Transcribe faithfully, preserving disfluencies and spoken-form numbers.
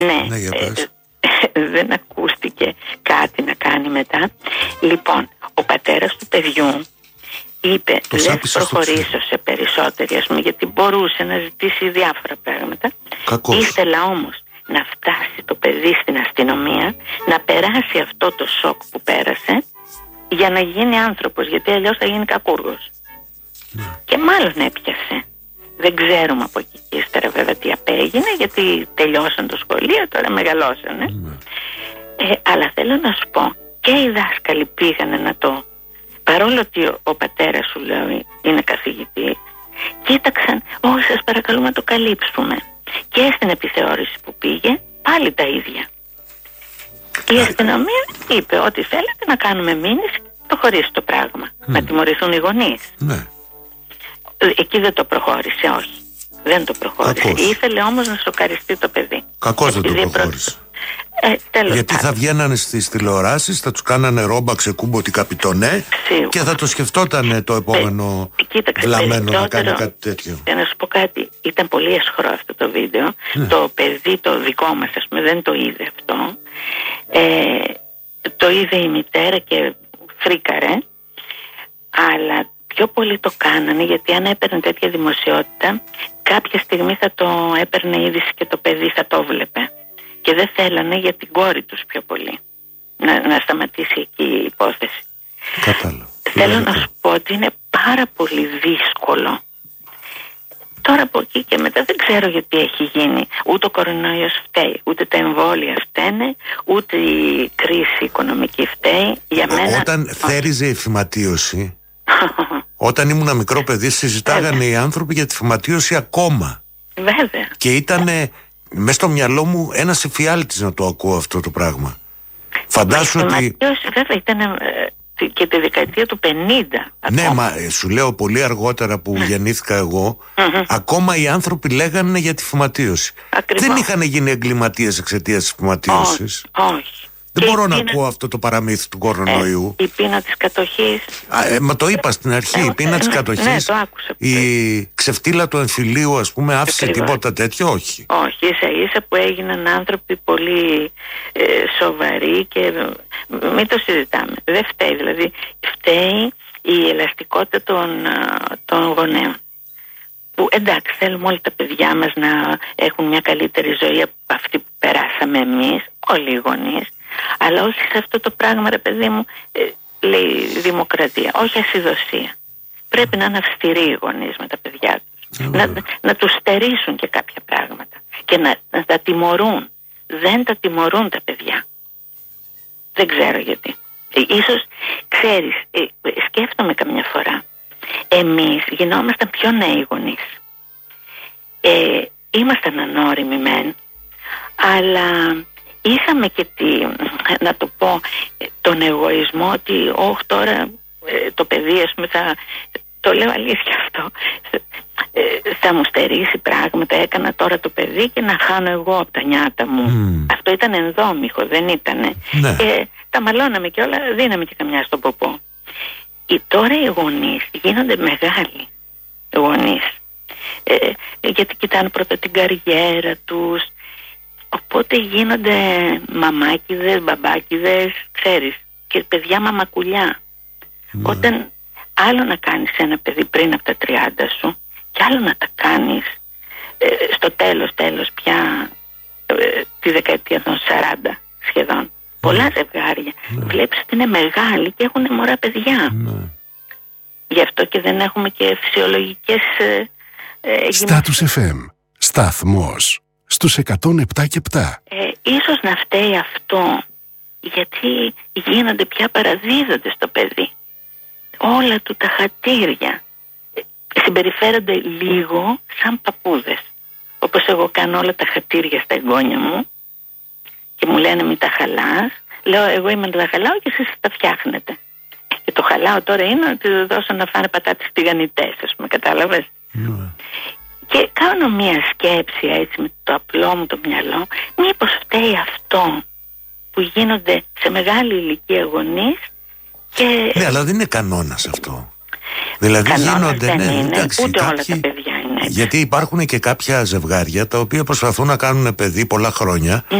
Ναι, ναι, για πες. Ε, δεν ακούστηκε κάτι να κάνει μετά. Λοιπόν, ο πατέρας του παιδιού είπε, δεν προχωρήσω σε περισσότερη, ας πούμε, γιατί μπορούσε να ζητήσει διάφορα πράγματα. Κακός. Ήθελα όμως να φτάσει το παιδί στην αστυνομία, να περάσει αυτό το σοκ που πέρασε, για να γίνει άνθρωπος, γιατί αλλιώς θα γίνει κακούργος. Ναι. Και μάλλον έπιασε. Δεν ξέρουμε από εκεί και ύστερα βέβαια τι απέγινε, γιατί τελειώσαν το σχολείο, τώρα μεγαλώσανε. Ναι. Ε, αλλά θέλω να σου πω, και οι δάσκαλοι πήγανε να το... Παρόλο ότι ο, ο πατέρας σου, λέω, είναι καθηγητής, κοίταξαν, όχι, σας παρακαλούμε να το καλύψουμε. Και στην επιθεώρηση που πήγε, πάλι τα ίδια. Η αστυνομία είπε ότι θέλετε να κάνουμε μήνυση, το χωρίσει το πράγμα. Mm. Να τιμωρηθούν οι γονείς. Ναι. Εκεί δεν το προχώρησε, όχι. Δεν το προχώρησε. Κακώς. Ήθελε όμως να σοκαριστεί το παιδί. Κακώς δεν το προχώρησε. Ε, τέλος Γιατί πάντων. θα βγαίνανε στις τηλεοράσεις, θα τους κάνανε ρόμπα ξεκούμποτη καπιτονέ και θα το σκεφτότανε το επόμενο ε, κοίταξε, βλαμμένο να κάνει κάτι τέτοιο. Για να σου πω κάτι, ήταν πολύ αισχρό αυτό το βίντεο. Ναι. Το παιδί το δικό μας, ας πούμε, δεν το είδε αυτό. Ε, το είδε η μητέρα και φρίκαρε. Αλλά πιο πολύ το κάνανε, γιατί αν έπαιρνε τέτοια δημοσιότητα, κάποια στιγμή θα το έπαιρνε είδηση και το παιδί θα το βλέπε. Και δεν θέλανε για την κόρη τους πιο πολύ να, να σταματήσει εκεί η υπόθεση. Κατάλαβα. Θέλω να σου πω ότι είναι πάρα πολύ δύσκολο. Τώρα από εκεί και μετά δεν ξέρω γιατί έχει γίνει. Ούτε ο κορονοϊός φταίει, ούτε τα εμβόλια φταίνε, ούτε η κρίση οικονομική φταίει. Για μένα... Όταν θέριζε η φυματίωση, όταν ήμουν μικρό παιδί, συζητάγανε οι άνθρωποι για τη φυματίωση ακόμα. Βέβαια. Και ήτανε... Μες στο μυαλό μου ένας εφιάλτης να το ακούω αυτό το πράγμα. Φαντάσου ότι... Βέβαια ήταν ε, και τη δεκαετία του πενήντα. Ναι, ακόμα. Μα σου λέω πολύ αργότερα που mm. γεννήθηκα εγώ, mm-hmm. ακόμα οι άνθρωποι λέγανε για τη φυματίωση. Ακριβώς. Δεν είχαν γίνει εγκληματίες εξαιτίας της φυματίωσης. Όχι, όχι. Δεν και μπορώ να πείνα... ακούω αυτό το παραμύθι του κορονοϊού. Ε, η πείνα της κατοχής. Α, ε, μα το είπα στην αρχή. Ε, η πείνα ε, της κατοχής. Ναι, το άκουσα. Η ξεφτύλα του εμφυλίου, ας πούμε, άφησε Ακριβώς. τίποτα τέτοιο, όχι. Όχι, ίσα ίσα που έγιναν άνθρωποι πολύ ε, σοβαροί και μην το συζητάμε. Δεν φταίει. Δηλαδή, φταίει η ελαστικότητα των, των γονέων. Που εντάξει, θέλουμε όλοι τα παιδιά μας να έχουν μια καλύτερη ζωή από αυτή που περάσαμε εμείς, όλοι οι γονείς. Αλλά όχι σε αυτό το πράγμα, ρε παιδί μου, ε, λέει δημοκρατία, όχι ασυδοσία. Πρέπει να είναι αυστηροί οι γονείς με τα παιδιά τους. Mm. Να, να τους στερήσουν και κάποια πράγματα. Και να, να τα τιμωρούν. Δεν τα τιμωρούν τα παιδιά. Δεν ξέρω γιατί. Ε, ίσως, ξέρεις, ε, σκέφτομαι καμιά φορά. Εμείς γινόμασταν πιο νέοι γονείς. Ε, ήμασταν ανώριμοι μεν, αλλά... Είχαμε και τη, να το πω, τον εγωισμό ότι όχι τώρα ε, το παιδί, ας πούμε, θα, το λέω αλήθεια αυτό, ε, θα μου στερήσει πράγματα, έκανα τώρα το παιδί και να χάνω εγώ από τα νιάτα μου. Mm. Αυτό ήταν ενδόμηχο, δεν ήτανε. Ναι. Και τα μαλώναμε και όλα, δίναμε και καμιά στον ποπό. Οι, τώρα οι γονείς γίνονται μεγάλοι γονείς, ε, γιατί κοιτάνε πρώτα την καριέρα τους. Οπότε γίνονται μαμάκιδες, μπαμπάκιδες, ξέρεις, και παιδιά μαμακουλιά. Mm. Όταν άλλο να κάνεις ένα παιδί πριν από τα τριάντα σου και άλλο να τα κάνεις ε, στο τέλος, τέλος πια ε, τη δεκαετία των σαράντα σχεδόν. Mm. Πολλά ζευγάρια. Mm. Βλέπεις ότι είναι μεγάλοι και έχουν μωρά παιδιά. Mm. Γι' αυτό και δεν έχουμε και φυσιολογικές ε, ε, Στάτους εφ εμ, σταθμός στους εκατόν επτά και επτά. Ε, ίσως να φταίει αυτό, γιατί γίνονται πια παραδίδονται στο παιδί. Όλα του τα χατήρια ε, συμπεριφέρονται λίγο σαν παππούδες. Όπως εγώ κάνω όλα τα χατήρια στα εγγόνια μου και μου λένε μην τα χαλάς. Λέω εγώ είμαι να τα χαλάω και εσείς τα φτιάχνετε. Και το χαλάω τώρα είναι ότι του δώσω να φάνε πατάτες τηγανιτές, ας πούμε, κατάλαβες. Mm. Και κάνω μία σκέψη έτσι με το απλό μου το μυαλό, μήπως φταίει αυτό που γίνονται σε μεγάλη ηλικία γονείς και... Ναι, αλλά δεν είναι κανόνας αυτό. Δηλαδή κανόνας γίνονται, δεν ναι, είναι, εντάξει, ούτε κάποιοι... όλα τα παιδιά είναι. έτσι. Γιατί υπάρχουν και κάποια ζευγάρια τα οποία προσπαθούν να κάνουν παιδί πολλά χρόνια